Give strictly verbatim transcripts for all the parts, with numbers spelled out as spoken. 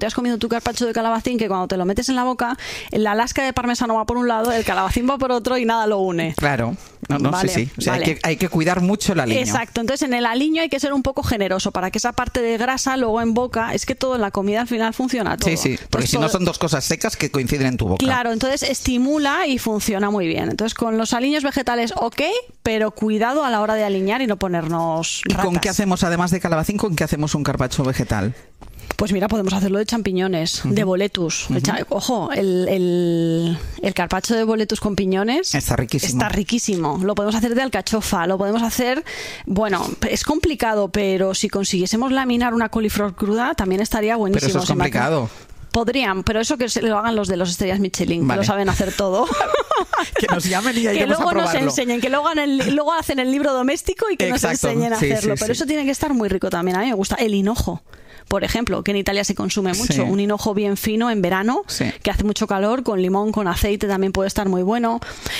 te has comido tu carpaccio de calabacín que cuando te lo metes en la boca, la lasca de parmesano va por un lado, el calabacín va por otro y nada lo une. Claro, no, no, vale, sí, sí. O sea, vale. hay, que, hay que cuidar mucho el aliño. Exacto, entonces en el aliño hay que ser un poco generoso para que esa parte de grasa luego en boca, es que todo en la comida al final funciona todo. Sí, sí, porque entonces, si todo... no son dos cosas secas que coinciden en tu boca. Claro, entonces estimula y funciona muy bien. Entonces con los aliños vegetales ok, pero cuidado a la hora de aliñar y no ponernos ¿Y ratas. con qué hacemos, además de calabacín, con qué hacemos un carpaccio vegetal? Pues mira, podemos hacerlo de champiñones, uh-huh. de boletus. Uh-huh. Cha- Ojo, el, el, el carpaccio de boletus con piñones está riquísimo. Está riquísimo. Lo podemos hacer de alcachofa, lo podemos hacer... Bueno, es complicado, pero si consiguiésemos laminar una coliflor cruda, también estaría buenísimo. Pero eso es complicado. Podrían, pero eso que se lo hagan los de los estrellas Michelin, vale. que lo saben hacer todo. Que nos llamen y que iremos luego a probarlo. nos enseñen, que luego, hagan el, luego hacen el libro doméstico y que Exacto. nos enseñen a sí, hacerlo. Sí, pero sí. eso tiene que estar muy rico también. A mí me gusta el hinojo, por ejemplo, que en Italia se consume mucho. Sí. Un hinojo bien fino en verano, sí. que hace mucho calor, con limón, con aceite, también puede estar muy bueno.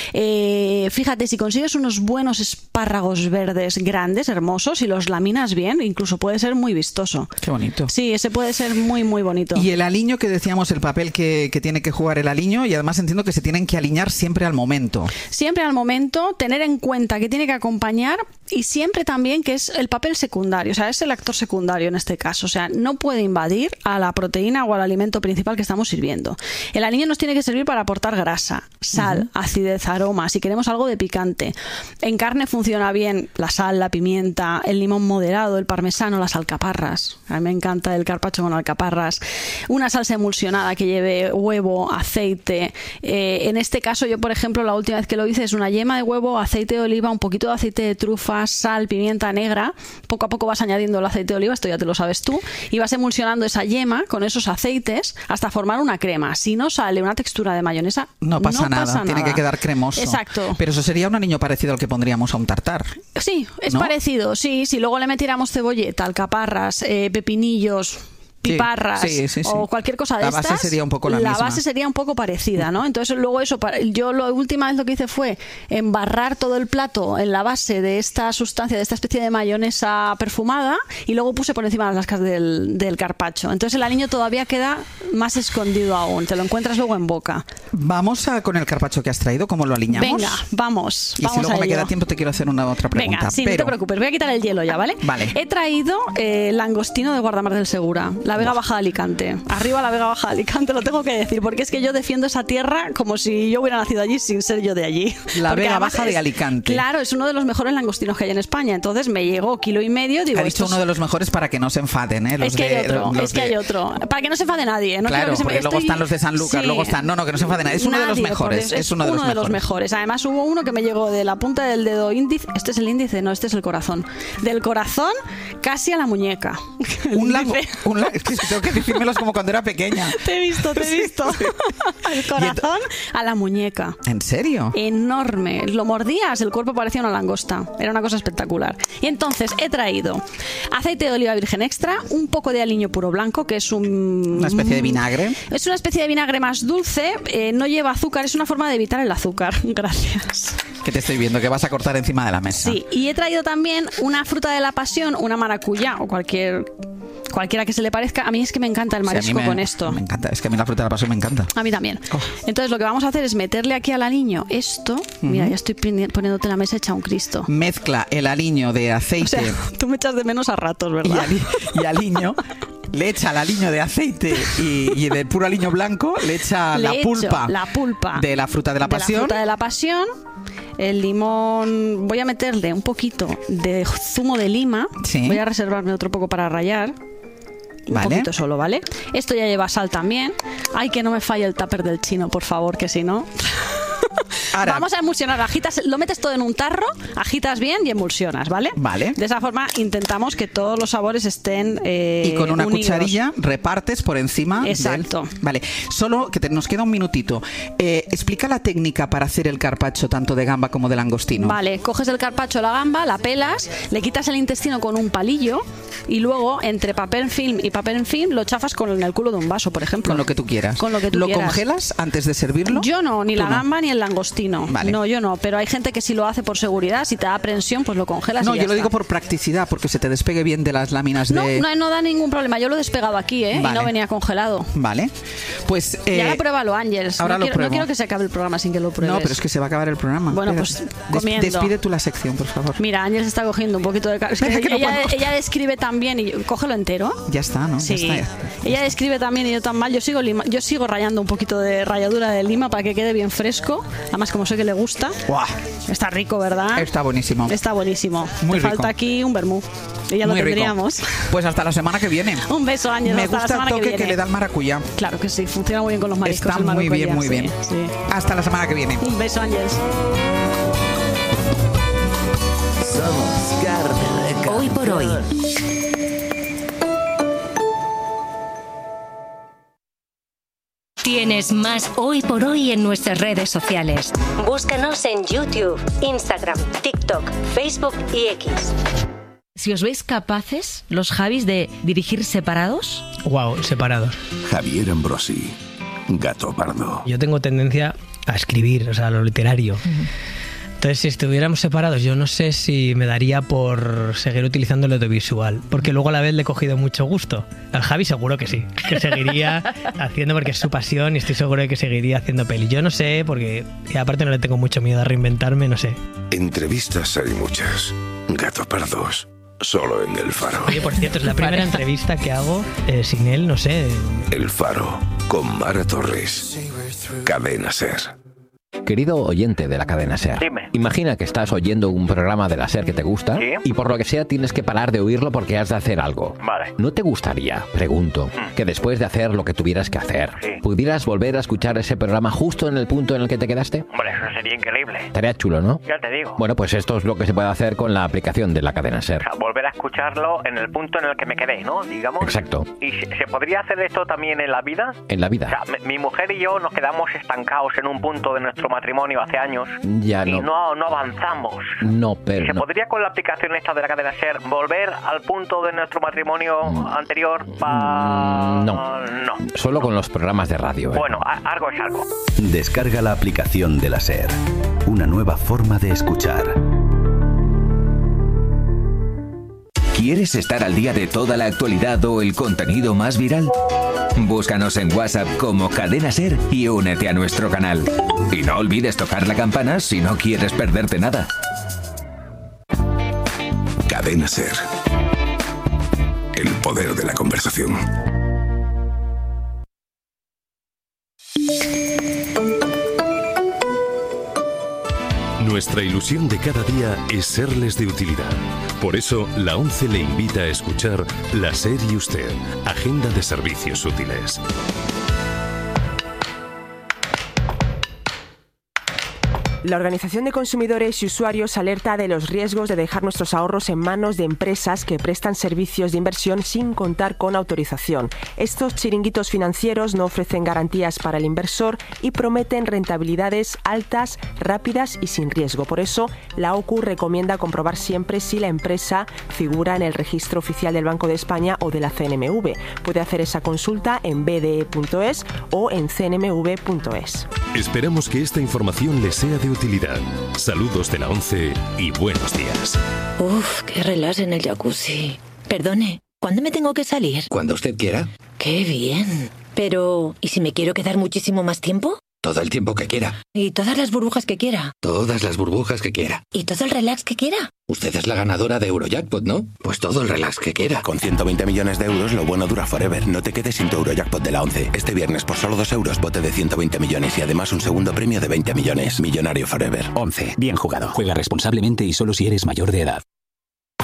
Eh, fíjate, si consigues unos buenos espárragos verdes grandes, hermosos, y los laminas bien, incluso puede ser muy vistoso. Qué bonito. Sí, ese puede ser muy, muy bonito. Y el aliño, que decíamos, el papel que, que tiene que jugar el aliño, y además entiendo que se tienen que aliñar siempre al momento. Siempre al momento, tener en cuenta que tiene que acompañar, y siempre también que es el papel secundario, o sea, es el actor secundario en este caso, o sea, no puede invadir a la proteína o al alimento principal que estamos sirviendo. El aliño nos tiene que servir para aportar grasa, sal, uh-huh. acidez, aroma, si queremos algo de picante. En carne funciona bien la sal, la pimienta, el limón moderado, el parmesano, las alcaparras. A mí me encanta el carpaccio con alcaparras. Una salsa emulsionada que lleve huevo, aceite. Eh, en este caso yo, por ejemplo, la última vez que lo hice es una yema de huevo, aceite de oliva, un poquito de aceite de trufa, sal, pimienta negra. Poco a poco vas añadiendo el aceite de oliva, esto ya te lo sabes tú, y vas emulsionando esa yema con esos aceites hasta formar una crema. Si no sale una textura de mayonesa, no pasa, no nada. pasa nada. Tiene que quedar cremoso. Exacto. Pero eso sería un aliño parecido al que pondríamos a un tartar. Sí, es ¿no? parecido. Sí, si luego le metiéramos cebolleta, alcaparras, eh, pepinillos, piparras, sí, sí, sí, sí. o cualquier cosa de la estas, base sería un poco la, la misma. base sería un poco parecida, ¿no? Entonces luego eso, yo la última vez lo que hice fue embarrar todo el plato en la base de esta sustancia, de esta especie de mayonesa perfumada, y luego puse por encima las lascas del, del carpaccio. Entonces el aliño todavía queda más escondido aún, te lo encuentras luego en boca. Vamos a con el carpaccio que has traído, ¿cómo lo aliñamos? Venga, vamos. Y vamos si luego a me ello. queda tiempo te quiero hacer una otra pregunta. Venga, sí, pero... no te preocupes, voy a quitar el hielo ya, ¿vale? Vale. He traído eh, langostino de Guardamar del Segura, la Vega Baja de Alicante. Arriba la Vega Baja de Alicante, lo tengo que decir, porque es que yo defiendo esa tierra como si yo hubiera nacido allí sin ser yo de allí. La porque Vega Baja es, de Alicante. Claro, es uno de los mejores langostinos que hay en España. Entonces me llegó kilo y medio. Digo, ha dicho uno de los mejores para que no se enfaden, ¿eh? Los es que de, hay otro, los es que de... hay otro. Para que no se enfade nadie. No claro, que se... porque Estoy... luego están los de Sanlúcar, sí. luego están... No, no, que no se enfade nadie. Es uno nadie, de los mejores. Es, es uno, de, uno los de los mejores. Además hubo uno que me llegó de la punta del dedo índice. ¿Este es el índice? No, este es el corazón. Del corazón casi a la muñeca. Un lago... Un lago... Es que tengo que decírmelos como cuando era pequeña. Te he visto, te he visto. Sí, sí. El corazón a la muñeca. ¿En serio? Enorme. Lo mordías, el cuerpo parecía una langosta. Era una cosa espectacular. Y entonces he traído aceite de oliva virgen extra, un poco de aliño puro blanco, que es un... Una especie de vinagre. Es una especie de vinagre más dulce, eh, no lleva azúcar, es una forma de evitar el azúcar. Gracias. Que te estoy viendo, que vas a cortar encima de la mesa. Sí, y he traído también una fruta de la pasión, una maracuyá o cualquier... cualquiera que se le parezca. A mí es que me encanta el marisco sí, me, con esto. Me encanta, es que a mí la fruta de la pasión me encanta. A mí también. Oh. Entonces lo que vamos a hacer es meterle aquí al aliño esto. Uh-huh. Mira, ya estoy poniéndote en la mesa hecha un Cristo. Mezcla el aliño de aceite. O sea, tú me echas de menos a ratos, ¿verdad? Y, ali, y aliño. Le echa el aliño de aceite y, y del puro aliño blanco le echa le la pulpa, la pulpa de la fruta de la pasión. De la fruta de la pasión. El limón, voy a meterle un poquito de zumo de lima. Sí. Voy a reservarme otro poco para rallar. Un vale. poquito solo, ¿vale? Esto ya lleva sal también. Ay, que no me falle el tupper del chino, por favor, que si no... Ahora, vamos a emulsionar, agitas, lo metes todo en un tarro, agitas bien y emulsionas, ¿vale? Vale. De esa forma intentamos que todos los sabores estén eh, y con una unidos. Cucharilla repartes por encima. Exacto. Del... Vale, solo que te, nos queda un minutito. Eh, explica la técnica para hacer el carpaccio tanto de gamba como de langostino. Vale, coges el carpaccio de la gamba, la pelas, le quitas el intestino con un palillo y luego entre papel film y papel film lo chafas con el culo de un vaso, por ejemplo. Con lo que tú quieras. Con lo que tú ¿Lo quieras. congelas antes de servirlo? Yo no, ni la no? gamba ni el langostino. ti no. Vale. No, yo no, pero hay gente que sí lo hace por seguridad. Si te da prensión, pues lo congelas. No, y ya yo lo está. digo por practicidad, porque se te despegue bien de las láminas No, de... no, no da ningún problema. Yo lo he despegado aquí, ¿eh? Vale. Y no venía congelado. Vale. Pues... Y Eh, ahora pruébalo, Ángels. ahora no, lo quiero, pruebo. no quiero que se acabe el programa sin que lo pruebes. No, pero es que se va a acabar el programa. Bueno, Espera. pues Des- comiendo. Despide tú la sección, por favor. Mira, Ángels está cogiendo un poquito de... cal- Es que Es que no ella, puedo. ella describe tan bien y... Cógelo entero. Ya está, ¿no? Sí. Ya está. Ella describe también y yo tan mal. Yo sigo lima- yo sigo rayando un poquito de ralladura de lima para que quede bien fresco. Además, como sé que le gusta. ¡Guau! Está rico, ¿verdad? Está buenísimo. Está buenísimo. Muy Te rico. falta aquí un vermú. Y ya lo Muy rico. tendríamos. Pues hasta la semana que viene. Un beso, Ángel. Me hasta la gusta el semana toque que que, viene. le da el maracuyá. Claro que sí, funciona muy bien con los mariscos. Está el muy maracuyá, bien, muy sí, bien. sí. Hasta la semana que viene. Un beso, Ángels. Somos carne de Hoy por hoy. Tienes más Hoy por Hoy en nuestras redes sociales. Búscanos en YouTube, Instagram, TikTok, Facebook y X. Si os veis capaces, los Javis, de dirigir separados. Wow, separados. Javier Ambrosi, Gato Pardo. Yo tengo tendencia a escribir, o sea, a lo literario. Uh-huh. Entonces, si estuviéramos separados, yo no sé si me daría por seguir utilizando el audiovisual, porque luego a la vez le he cogido mucho gusto. Al Javi seguro que sí, que seguiría haciendo porque es su pasión y estoy seguro de que seguiría haciendo peli. Yo no sé, porque y aparte no le tengo mucho miedo a reinventarme, no sé. Entrevistas hay muchas. Gato Pardos, solo en El Faro. Oye, por cierto, es la primera entrevista que hago eh, sin él, no sé. El Faro, con Mara Torres. Cadena SER. Querido oyente de la cadena SER, Dime. Imagina que estás oyendo un programa de la SER que te gusta, ¿Sí? y por lo que sea tienes que parar de oírlo porque has de hacer algo. Vale. ¿No te gustaría, pregunto, Mm. que después de hacer lo que tuvieras que hacer, Sí. pudieras volver a escuchar ese programa justo en el punto en el que te quedaste? Hombre, eso sería increíble. Estaría chulo, ¿no? Ya te digo. Bueno, pues esto es lo que se puede hacer con la aplicación de la cadena SER. O sea, volver a escucharlo en el punto en el que me quedé, ¿no? Digamos. Exacto. ¿Y se, se podría hacer esto también en la vida? En la O vida. sea, mi, mi mujer y yo nos quedamos estancados en un punto de nuestro matrimonio hace años Ya y no. no, no avanzamos. No, pero ¿Se no. podría con la aplicación esta de la cadena SER volver al punto de nuestro matrimonio anterior? Pa... Mm, no. No. Solo con los programas de radio. ¿eh? Bueno, a- algo es algo. Descarga la aplicación de la SER. Una nueva forma de escuchar. ¿Quieres estar al día de toda la actualidad o el contenido más viral? Búscanos en WhatsApp como Cadena SER y únete a nuestro canal. Y no olvides tocar la campana si no quieres perderte nada. Cadena SER. El poder de la conversación. Nuestra ilusión de cada día es serles de utilidad. Por eso, la ONCE le invita a escuchar La SER y Usted, Agenda de Servicios Útiles. La Organización de Consumidores y Usuarios alerta de los riesgos de dejar nuestros ahorros en manos de empresas que prestan servicios de inversión sin contar con autorización. Estos chiringuitos financieros no ofrecen garantías para el inversor y prometen rentabilidades altas, rápidas y sin riesgo. Por eso, la O C U recomienda comprobar siempre si la empresa figura en el registro oficial del Banco de España o de la C N M V. Puede hacer esa consulta en b d e punto es o en c n m v punto es. Esperamos que esta información les sea de utilidad. Saludos de la ONCE y buenos días. Uf, qué relax en el jacuzzi. Perdone, ¿cuándo me tengo que salir? Cuando usted quiera. Qué bien. Pero, ¿y si me quiero quedar muchísimo más tiempo? Todo el tiempo que quiera. ¿Y todas las burbujas que quiera? Todas las burbujas que quiera. ¿Y todo el relax que quiera? Usted es la ganadora de Eurojackpot, ¿no? Pues todo el relax que quiera. Con ciento veinte millones de euros, lo bueno dura forever. No te quedes sin tu Eurojackpot de la ONCE. Este viernes, por solo dos euros, bote de ciento veinte millones y además un segundo premio de veinte millones. Millonario forever. ONCE. Bien jugado. Juega responsablemente y solo si eres mayor de edad.